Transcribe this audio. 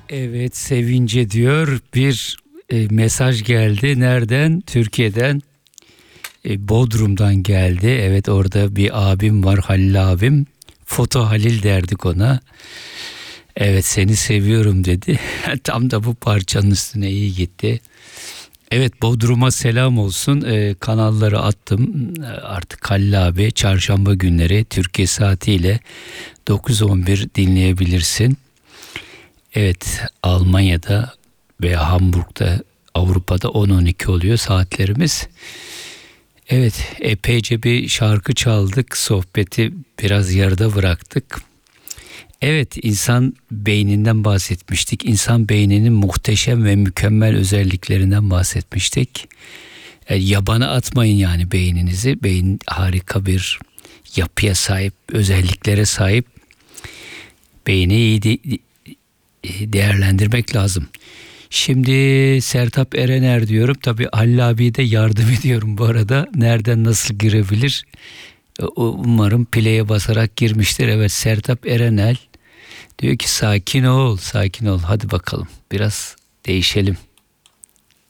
Evet, Sevince diyor bir mesaj geldi. Nereden? Türkiye'den. Bodrum'dan geldi. Evet, orada bir abim var, Halil abim. Foto Halil derdik ona. Evet, seni seviyorum dedi. Tam da bu parçanın üstüne iyi gitti. Evet, Bodrum'a selam olsun. Kanalları attım. Artık Halil abi çarşamba günleri Türkiye saatiyle 9:11 dinleyebilirsin. Evet, Almanya'da veya Hamburg'da, Avrupa'da 10-12 oluyor saatlerimiz. Evet, epeyce bir şarkı çaldık, sohbeti biraz yarıda bıraktık. Evet, insan beyninden bahsetmiştik. İnsan beyninin muhteşem ve mükemmel özelliklerinden bahsetmiştik. Yabana atmayın yani beyninizi. Beyin harika bir yapıya sahip, özelliklere sahip. Beyni iyi değerlendirmek lazım. Şimdi Sertab Erener diyorum. Tabii Halil abiye de yardım ediyorum bu arada. Nereden nasıl girebilir? Umarım play'e basarak girmiştir. Evet, Sertab Erener diyor ki sakin ol, sakin ol. Hadi bakalım biraz değişelim.